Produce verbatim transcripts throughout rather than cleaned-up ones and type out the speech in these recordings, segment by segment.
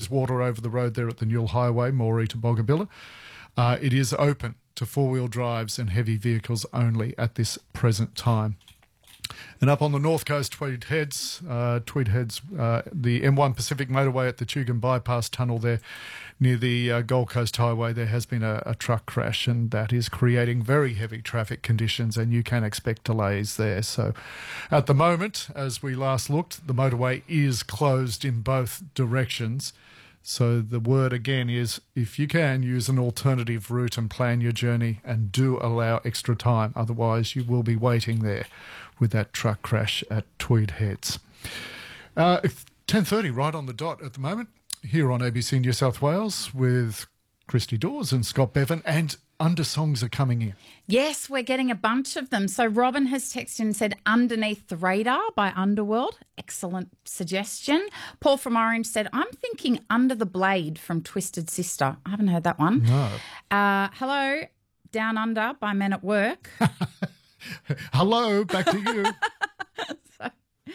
is water over the road there at the Newell Highway, Moree to Bogabilla. Uh, it is open to four-wheel drives and heavy vehicles only at this present time. And up on the north coast, Tweed Heads, uh, Tweed Heads, uh, the M one Pacific motorway at the Tugun Bypass Tunnel there near the uh, Gold Coast Highway, there has been a, a truck crash, and that is creating very heavy traffic conditions, and you can expect delays there. So at the moment, as we last looked, the motorway is closed in both directions. So the word again is, if you can, use an alternative route and plan your journey, and do allow extra time. Otherwise, you will be waiting there with that truck crash at Tweed Heads. Uh, ten thirty, right on the dot at the moment, here on A B C New South Wales with Christy Dawes and Scott Bevan, and Under songs are coming in. Yes, we're getting a bunch of them. So Robin has texted and said Underneath the Radar by Underworld. Excellent suggestion. Paul from Orange said, I'm thinking Under the Blade from Twisted Sister. I haven't heard that one. No. Uh, hello, Down Under by Men at Work. Hello, back to you. so,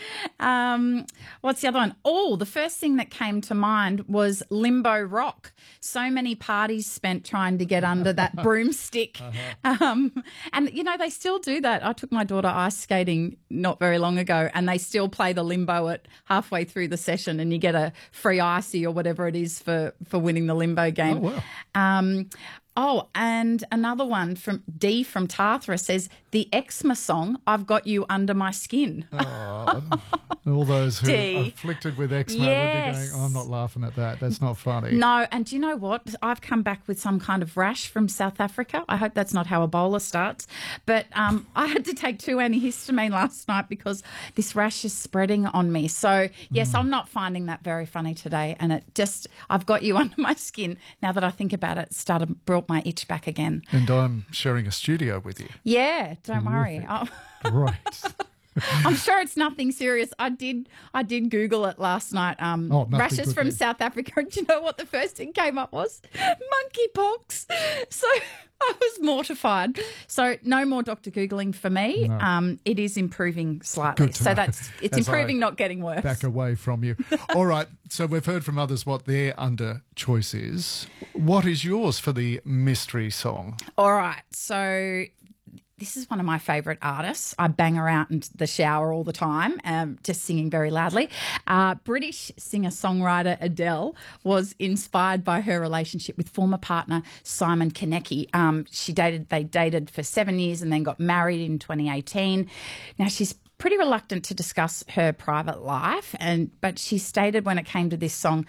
um, what's the other one? Oh, the first thing that came to mind was Limbo Rock. So many parties spent trying to get under that broomstick. Uh-huh. Um, and, you know, they still do that. I took my daughter ice skating not very long ago, and they still play the limbo at halfway through the session, and you get a free icy or whatever it is for, for winning the limbo game. Oh, wow. Um, Oh, and another one from D from Tarthra says, the eczema song, I've Got You Under My Skin. Oh, all those who D. are afflicted with eczema Yes. would be going, oh, I'm not laughing at that. That's not funny. No, and do you know what? I've come back with some kind of rash from South Africa. I hope that's not how Ebola starts. But um, I had to take two antihistamine last night because this rash is spreading on me. So, yes, mm. I'm not finding that very funny today. And it just, I've got you under my skin. Now that I think about it, it started, brought my itch back again. And I'm sharing a studio with you. Yeah, don't worry. Oh. Right. I'm sure it's nothing serious. I did I did Google it last night. Um, oh, rashes from there. South Africa. And do you know what the first thing came up was? Monkeypox. So I was mortified. So no more Doctor Googling for me. No. Um, it is improving slightly. Good to so know. that's it's As improving, I not getting worse. Back away from you. All right. So we've heard from others what their under choice is. What is yours for the mystery song? All right. So this is one of my favourite artists. I bang her out in the shower all the time, um, just singing very loudly. Uh, British singer-songwriter Adele was inspired by her relationship with former partner Simon Konecki. Um, she dated, they dated for seven years and then got married in twenty eighteen. Now she's pretty reluctant to discuss her private life, and but she stated when it came to this song,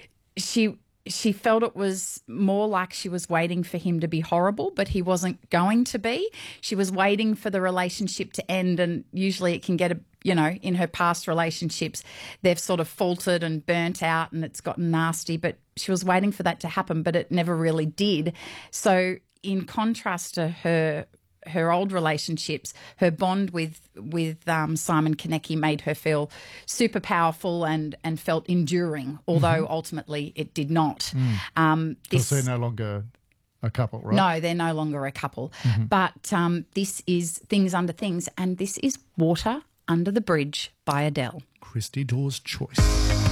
she. She felt it was more like she was waiting for him to be horrible, but he wasn't going to be. She was waiting for the relationship to end, and usually it can get, a, you know, in her past relationships, they've sort of faltered and burnt out and it's gotten nasty, but she was waiting for that to happen, but it never really did. So in contrast to her her old relationships, her bond with with um, Simon Konecki made her feel super powerful and and felt enduring, although mm-hmm. ultimately it did not. Mm. Um, because they're no longer a couple, right? No, they're no longer a couple. Mm-hmm. But um, this is Things Under Things, and this is Water Under the Bridge by Adele. Christy Dawes' choice.